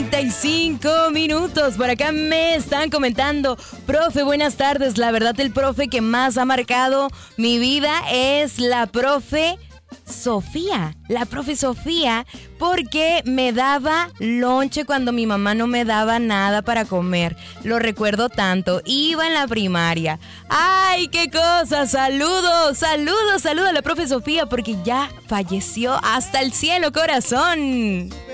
9:35. Por acá me están comentando: profe, buenas tardes. La verdad, el profe que más ha marcado mi vida es la profe Sofía, porque me daba lonche cuando mi mamá no me daba nada para comer. Lo recuerdo tanto. Iba en la primaria. ¡Ay, qué cosa! Saludos a la profe Sofía, porque ya falleció. Hasta el cielo, corazón.